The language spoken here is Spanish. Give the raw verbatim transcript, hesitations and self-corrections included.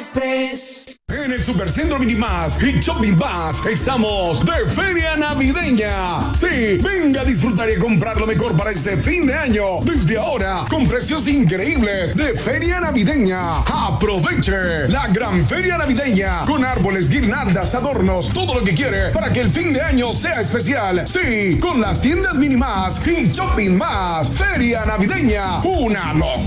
Express. En el Supercentro Minimás y Shopping Más estamos de feria navideña. Sí, venga a disfrutar y a comprar lo mejor para este fin de año. Desde ahora, con precios increíbles de feria navideña. Aproveche la gran feria navideña con árboles, guirnaldas, adornos, todo lo que quiere para que el fin de año sea especial. Sí, con las tiendas Minimás y Shopping Más. Feria navideña, una locura.